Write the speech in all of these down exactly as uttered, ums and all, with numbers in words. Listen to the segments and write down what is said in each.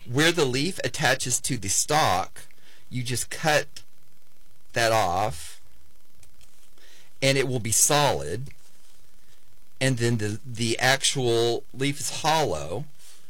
where the leaf attaches to the stalk, you just cut that off, and it will be solid. And then the the actual leaf is hollow.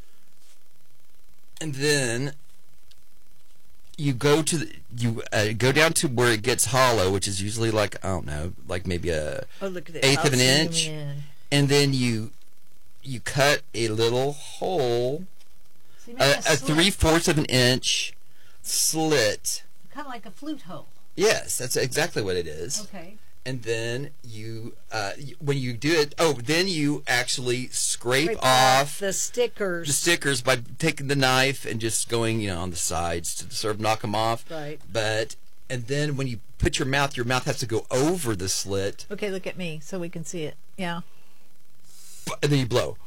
And then you go to the, you uh, go down to where it gets hollow, which is usually like, I don't know, like maybe a oh, look at eighth I'll of an inch, in. and then you you cut a little hole, So a, a, a three fourths of an inch slit. Kind of like a flute hole. Yes, that's exactly what it is. Okay. And then you, uh, when you do it, oh, then you actually scrape, Scrape off, off the stickers. the stickers by taking the knife and just going, you know, on the sides to sort of knock them off. Right. But, and then when you put your mouth, your mouth has to go over the slit. Okay, look at me so we can see it. Yeah. And then you blow.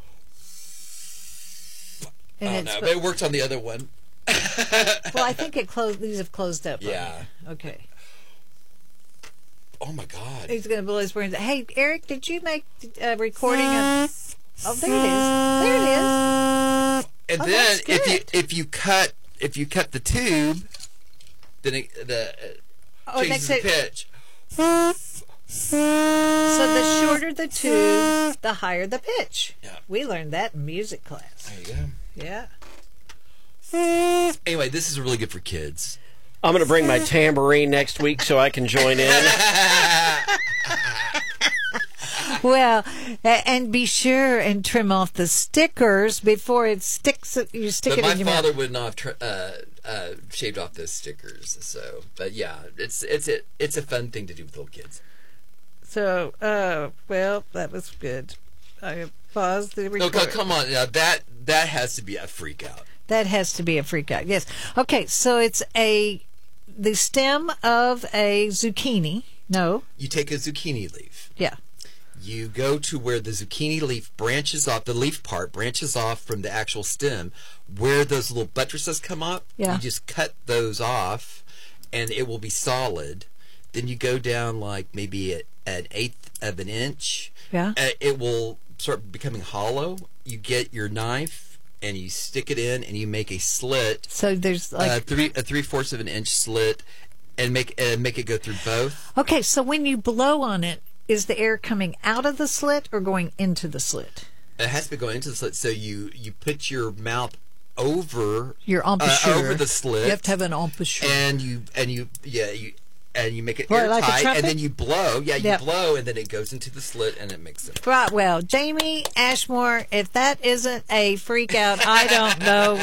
And I don't it's know, but it works on the other one. well, I think it closed. These have closed up. Yeah. Right? Okay. Oh my God. He's going to blow his brains out. Hey, Eric, did you make a recording of... Oh, there it is. There it is. And oh, then that's if you good. if you cut if you cut the tube, then it, the uh, Oh, it changes makes the it- pitch. So the shorter the tube, the higher the pitch. Yeah. We learned that in music class. There you go. Yeah. Anyway, this is really good for kids. I'm going to bring my tambourine next week so I can join in. Well, a- and be sure and trim off the stickers before it sticks. You stick But it my in your father mouth. would not have tr- uh, uh, shaved off those stickers. So, but yeah, it's it's it, it's a fun thing to do with little kids. So, uh, well, that was good. I paused the No, recording. co- come on, now that that has to be a freak out. That has to be a freak out. Yes. Okay, so it's a the stem of a zucchini. No. You take a zucchini leaf. Yeah. You go to where the zucchini leaf branches off, the leaf part branches off from the actual stem, where those little buttresses come up. Yeah. You just cut those off, and it will be solid. Then you go down like maybe at an eighth of an inch. Yeah. Uh, it will start becoming hollow. You get your knife and you stick it in, and you make a slit, So there's like uh, three a three fourths of an inch slit, and make uh, make it go through both. okay. So when you blow on it, is the air coming out of the slit or going into the slit? It has to be going into the slit, so you you put your mouth over Your uh, embouchure. over the slit. You have to have an embouchure. and you and you yeah you and you make it What, like a airtight, trumpet? and then you blow. Yeah, you Yep. blow, and then it goes into the slit, and it makes it. Right. Well, Jamie Ashmore, if that isn't a freak out, I don't know